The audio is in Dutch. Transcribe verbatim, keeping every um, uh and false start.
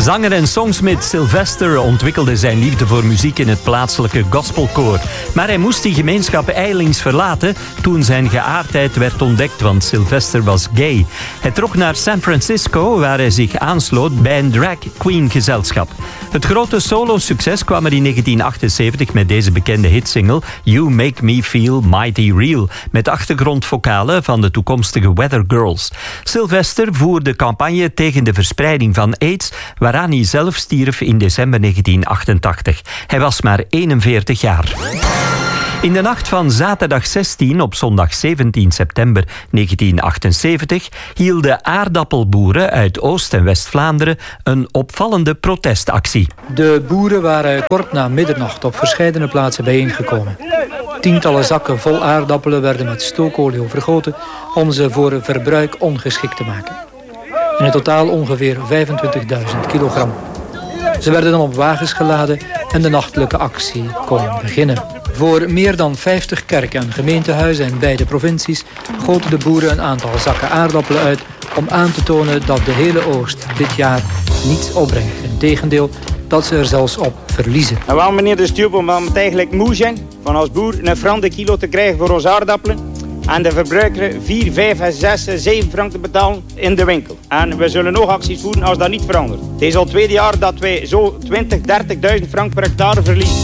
Zanger en songsmith Sylvester ontwikkelde zijn liefde voor muziek in het plaatselijke gospelkoor. Maar hij moest die gemeenschap ijlings verlaten toen zijn geaardheid werd ontdekt, want Sylvester was gay. Hij trok naar San Francisco, waar hij zich aansloot bij een drag queen gezelschap. Het grote solo-succes kwam er in negentien achtenzeventig met deze bekende hitsingle You Make Me Feel Mighty Real, met achtergrondvokalen van de toekomstige Weather Girls. Sylvester voerde campagne tegen de verspreiding van AIDS, waaraan hij zelf stierf in december negentien achtentachtig. Hij was maar eenenveertig jaar. In de nacht van zaterdag zestien op zondag zeventien september negentien achtenzeventig hielden aardappelboeren uit Oost- en West-Vlaanderen een opvallende protestactie. De boeren waren kort na middernacht op verscheidene plaatsen bijeengekomen. Tientallen zakken vol aardappelen werden met stookolie overgoten om ze voor verbruik ongeschikt te maken. In het totaal ongeveer vijfentwintigduizend kilogram. Ze werden dan op wagens geladen en de nachtelijke actie kon beginnen. Voor meer dan vijftig kerken en gemeentehuizen in beide provincies goten de boeren een aantal zakken aardappelen uit om aan te tonen dat de hele oogst dit jaar niets opbrengt. Integendeel, dat ze er zelfs op verliezen. En wel, meneer de Stuurp, omdat we het eigenlijk moe zijn van als boer een frank de kilo te krijgen voor onze aardappelen en de verbruiker vier, vijf, zes, zeven frank te betalen in de winkel. En we zullen nog acties voeren als dat niet verandert. Het is al het tweede jaar dat wij zo twintig, dertigduizend frank per hectare verliezen.